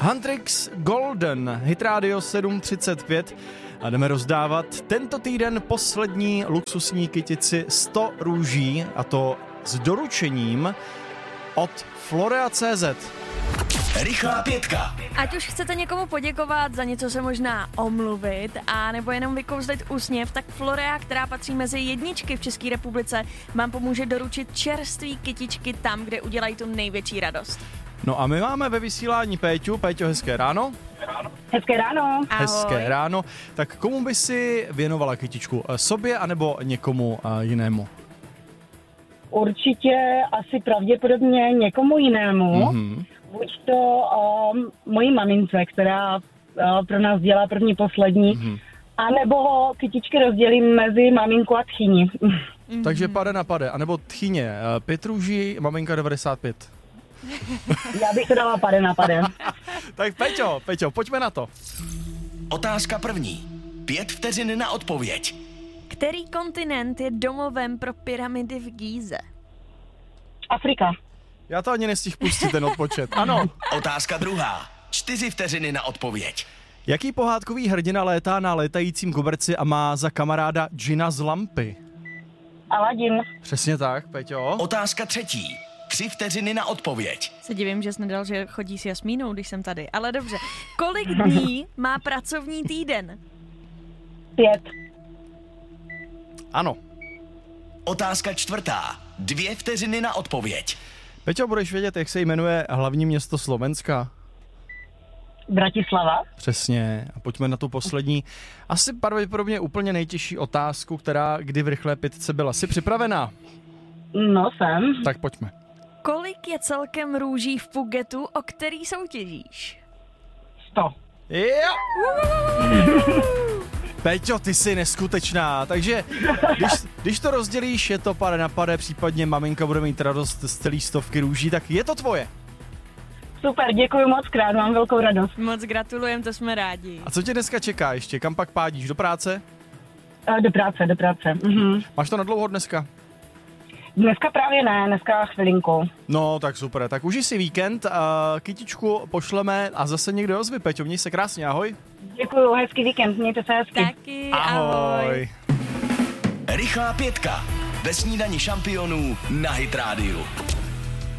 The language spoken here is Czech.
Huntrix Golden, Hit Radio 7:35 a jdeme rozdávat tento týden poslední luxusní kytici 100 růží a to s doručením od Florea.cz. Rychlá pětka. Ať už chcete někomu poděkovat, za něco se možná omluvit a nebo jenom vykouzlit úsměv, tak Florea, která patří mezi jedničky v České republice, vám pomůže doručit čerstvý kytičky tam, kde udělají tu největší radost. No a my máme ve vysílání Péťu. Péťo, hezké ráno. Hezké ráno. Ahoj. Hezké ráno. Tak komu by si věnovala kytičku? Sobě anebo někomu jinému? Určitě asi pravděpodobně někomu jinému. Mm-hmm. Buď to mojí mamince, která pro nás dělá první, poslední, a nebo kytičky rozdělím mezi maminku a tchýni. Takže pade na pade. A nebo tchyně 5 růží, maminka 95. Já bych to dala pade na pade. Tak Peťo, pojďme na to. Otázka první. 5 vteřin na odpověď. Který kontinent je domovem pro pyramidy v Gíze? Afrika. Já to ani nestihl pustit ten odpočet. Ano. Otázka druhá. 4 vteřiny na odpověď. Jaký pohádkový hrdina létá na létajícím koberci a má za kamaráda džina z lampy? Aladin. Přesně tak, Peťo. Otázka třetí. 3 vteřiny na odpověď. Se divím, že jsi nedal, že chodí s Jasmínou, když jsem tady. Ale dobře. Kolik dní má pracovní týden? 5. Ano. Otázka čtvrtá. 2 vteřiny na odpověď. Peťo, budeš vědět, jak se jmenuje hlavní město Slovenska? Bratislava. Přesně. A pojďme na tu poslední, asi pravděpodobně úplně nejtěžší otázku, která kdy v rychlé pětce byla. Jsi připravená? No, jsem. Tak pojďme. Kolik je celkem růží v Phuketu, o který soutěžíš? 100. Jo! Peťo, ty jsi neskutečná, takže když to rozdělíš, je to pade na pade, případně maminka bude mít radost z celý 100 růží, tak je to tvoje. Super, děkuji moc krát, mám velkou radost. Moc gratulujem, to jsme rádi. A co tě dneska čeká ještě? Kam pak pádíš? Do práce? Do práce. Mhm. Máš to na dlouho dneska? Dneska právě ne, dneska chvilinku. No, tak super. Tak užij si víkend, kytičku pošleme a zase někdo ozvi. Peťo, měj se krásně, ahoj. Děkuji, hezký víkend, mějte se hezky. Taky, ahoj. Rychlá pětka. Ve snídani šampionů na Hit Radio.